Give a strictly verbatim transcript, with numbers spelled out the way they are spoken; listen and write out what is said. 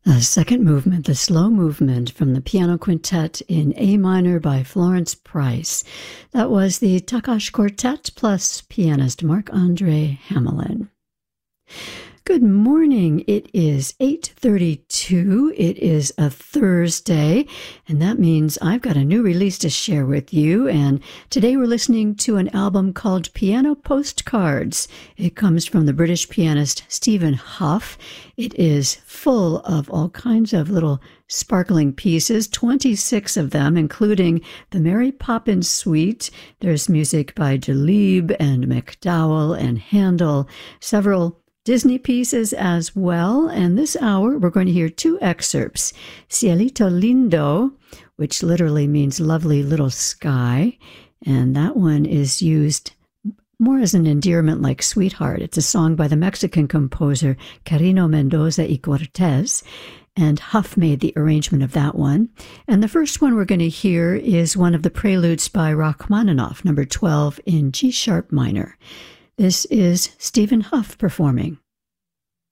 A second movement, the slow movement from the piano quintet in A minor by Florence Price. That was the Takash Quartet plus pianist Marc-Andre Hamelin. Good morning. It is eight thirty-two. It is a Thursday, and that means I've got a new release to share with you. And today we're listening to an album called Piano Postcards. It comes from the British pianist Stephen Hough. It is full of all kinds of little sparkling pieces, twenty-six of them, including the Mary Poppins Suite. There's music by Delibes and MacDowell and Handel, several Disney pieces as well, and this hour we're going to hear two excerpts. Cielito Lindo, which literally means lovely little sky, and that one is used more as an endearment like sweetheart. It's a song by the Mexican composer Carino Mendoza y Cortez, and Hough made the arrangement of that one. And the first one we're going to hear is one of the preludes by Rachmaninoff, number twelve in G-sharp minor. This is Stephen Hough performing.